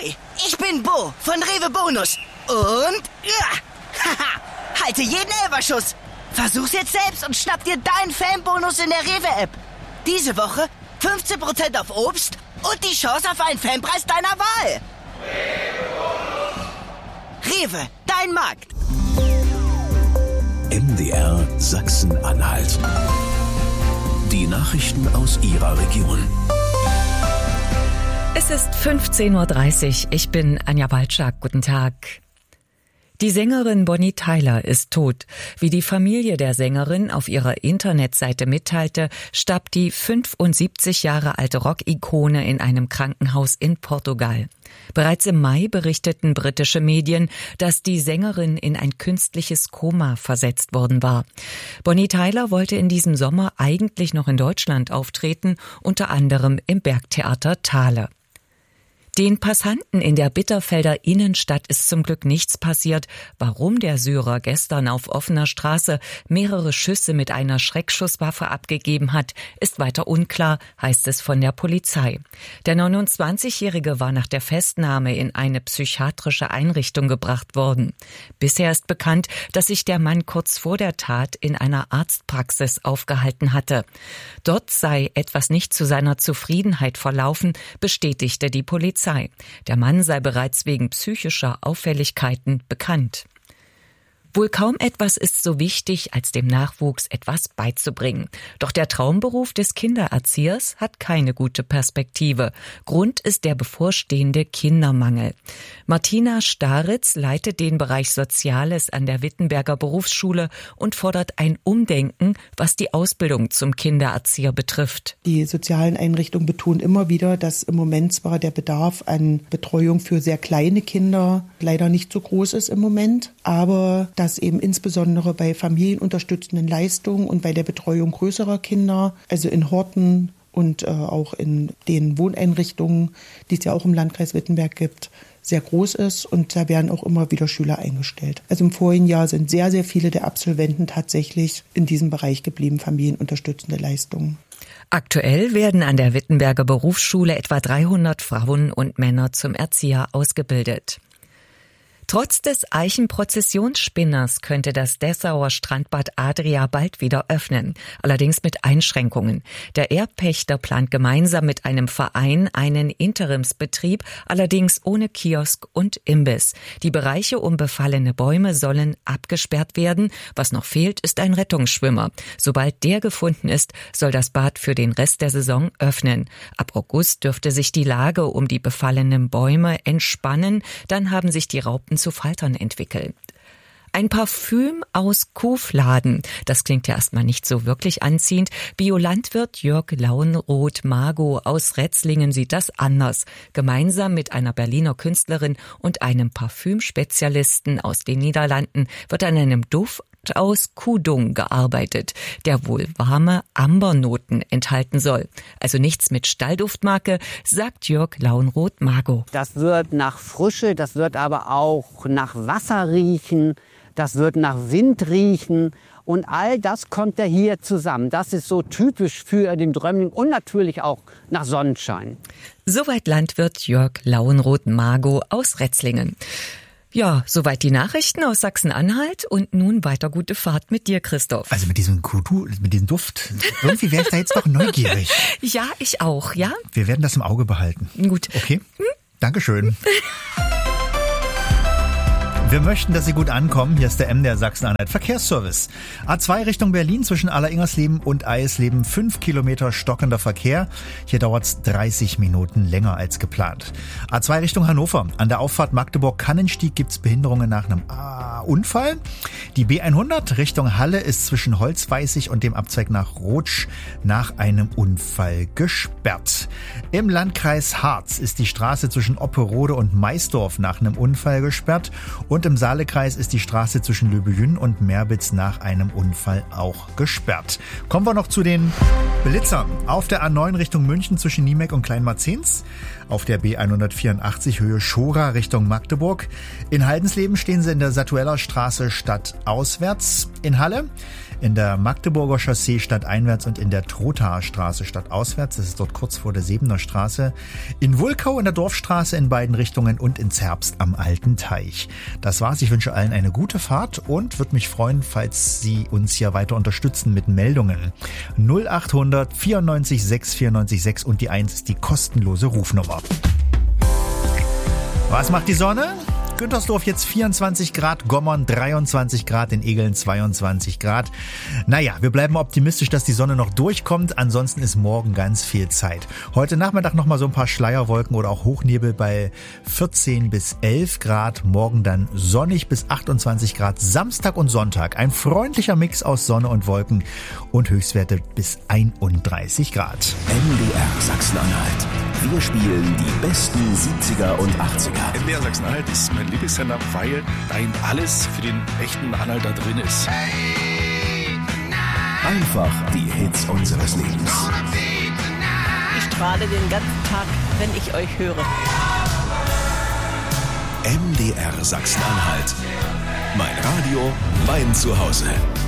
Ahoi, ich bin Bo von Rewe Bonus. Und, haha, halte jeden Elferschuss. Versuch's jetzt selbst und schnapp dir deinen Fanbonus in der Rewe-App. Diese Woche 15% auf Obst und die Chance auf einen Fanpreis deiner Wahl. Rewe, dein Markt. MDR Sachsen-Anhalt. Die Nachrichten aus Ihrer Region. Es ist 15:30 Uhr. Ich bin Anja Walczak. Guten Tag. Die Sängerin Bonnie Tyler ist tot. Wie die Familie der Sängerin auf ihrer Internetseite mitteilte, starb die 75 Jahre alte Rock-Ikone in einem Krankenhaus in Portugal. Bereits im Mai berichteten britische Medien, dass die Sängerin in ein künstliches Koma versetzt worden war. Bonnie Tyler wollte in diesem Sommer eigentlich noch in Deutschland auftreten, unter anderem im Bergtheater Thale. Den Passanten in der Bitterfelder Innenstadt ist zum Glück nichts passiert. Warum der Syrer gestern auf offener Straße mehrere Schüsse mit einer Schreckschusswaffe abgegeben hat, ist weiter unklar, heißt es von der Polizei. Der 29-Jährige war nach der Festnahme in eine psychiatrische Einrichtung gebracht worden. Bisher ist bekannt, dass sich der Mann kurz vor der Tat in einer Arztpraxis aufgehalten hatte. Dort sei etwas nicht zu seiner Zufriedenheit verlaufen, bestätigte die Polizei. Der Mann sei bereits wegen psychischer Auffälligkeiten bekannt. Wohl kaum etwas ist so wichtig, als dem Nachwuchs etwas beizubringen. Doch der Traumberuf des Kindererziehers hat keine gute Perspektive. Grund ist der bevorstehende Kindermangel. Martina Staritz leitet den Bereich Soziales an der Wittenberger Berufsschule und fordert ein Umdenken, was die Ausbildung zum Kindererzieher betrifft. Die sozialen Einrichtungen betonen immer wieder, dass im Moment zwar der Bedarf an Betreuung für sehr kleine Kinder leider nicht so groß ist im Moment, aber dass eben insbesondere bei familienunterstützenden Leistungen und bei der Betreuung größerer Kinder, also in Horten und auch in den Wohneinrichtungen, die es ja auch im Landkreis Wittenberg gibt, sehr groß ist, und da werden auch immer wieder Schüler eingestellt. Also im vorigen Jahr sind sehr, sehr viele der Absolventen tatsächlich in diesem Bereich geblieben, familienunterstützende Leistungen. Aktuell werden an der Wittenberger Berufsschule etwa 300 Frauen und Männer zum Erzieher ausgebildet. Trotz des Eichenprozessionsspinners könnte das Dessauer Strandbad Adria bald wieder öffnen, allerdings mit Einschränkungen. Der Erbpächter plant gemeinsam mit einem Verein einen Interimsbetrieb, allerdings ohne Kiosk und Imbiss. Die Bereiche um befallene Bäume sollen abgesperrt werden. Was noch fehlt, ist ein Rettungsschwimmer. Sobald der gefunden ist, soll das Bad für den Rest der Saison öffnen. Ab August dürfte sich die Lage um die befallenen Bäume entspannen. Dann haben sich die Raupen zu Faltern entwickelt. Ein Parfüm aus Kuhfladen. Das klingt ja erstmal nicht so wirklich anziehend. Biolandwirt Jörg Launroth-Mago aus Retzlingen sieht das anders. Gemeinsam mit einer Berliner Künstlerin und einem Parfümspezialisten aus den Niederlanden wird an einem Duft aus Kuhdung gearbeitet, der wohl warme Ambernoten enthalten soll. Also nichts mit Stallduftmarke, sagt Jörg Launroth-Mago. Das wird nach Frische, das wird aber auch nach Wasser riechen, das wird nach Wind riechen. Und all das kommt ja hier zusammen. Das ist so typisch für den Drömling und natürlich auch nach Sonnenschein. Soweit Landwirt Jörg Launroth-Mago aus Retzlingen. Ja, soweit die Nachrichten aus Sachsen-Anhalt und nun weiter gute Fahrt mit dir, Christoph. Also mit diesem Duft, irgendwie wäre ich da jetzt noch neugierig. Ja, ich auch, ja? Wir werden das im Auge behalten. Gut. Okay, Dankeschön. Wir möchten, dass Sie gut ankommen. Hier ist der MDR Sachsen-Anhalt Verkehrsservice. A2 Richtung Berlin zwischen Alleringers-Leben und Eisleben 5 Kilometer stockender Verkehr. Hier dauert es 30 Minuten länger als geplant. A2 Richtung Hannover. An der Auffahrt Magdeburg-Kannenstieg gibt es Behinderungen nach einem Unfall. Die B100 Richtung Halle ist zwischen Holzweißig und dem Abzweig nach Rotsch nach einem Unfall gesperrt. Im Landkreis Harz ist die Straße zwischen Opperode und Maisdorf nach einem Unfall gesperrt. Und und im Saalekreis ist die Straße zwischen Löbejün und Merbitz nach einem Unfall auch gesperrt. Kommen wir noch zu den Blitzern. Auf der A9 Richtung München zwischen Niemek und Kleinmarzens. Auf der B184 Höhe Schora Richtung Magdeburg. In Haldensleben stehen sie in der Satueller Straße stadtauswärts. In Halle in der Magdeburger Chaussee stadteinwärts und in der Trothaer Straße stadtauswärts. Das ist dort kurz vor der Sebener Straße. In Wulkau in der Dorfstraße in beiden Richtungen und in Zerbst am Alten Teich. Das war's. Ich wünsche allen eine gute Fahrt und würde mich freuen, falls Sie uns hier weiter unterstützen mit Meldungen. 0800 94 6 94 6 und die 1 ist die kostenlose Rufnummer. Was macht die Sonne? Güntersdorf jetzt 24 Grad, Gommern 23 Grad, in Egeln 22 Grad. Naja, wir bleiben optimistisch, dass die Sonne noch durchkommt. Ansonsten ist morgen ganz viel Zeit. Heute Nachmittag nochmal so ein paar Schleierwolken oder auch Hochnebel bei 14 bis 11 Grad. Morgen dann sonnig bis 28 Grad. Samstag und Sonntag ein freundlicher Mix aus Sonne und Wolken und Höchstwerte bis 31 Grad. MDR Sachsen-Anhalt. Wir spielen die besten 70er und 80er. MDR Sachsen-Anhalt ist mein Lieblingssender, weil ein alles für den echten Anhalter drin ist. Einfach die Hits unseres Lebens. Ich strahle den ganzen Tag, wenn ich euch höre. MDR Sachsen-Anhalt. Mein Radio, mein Zuhause.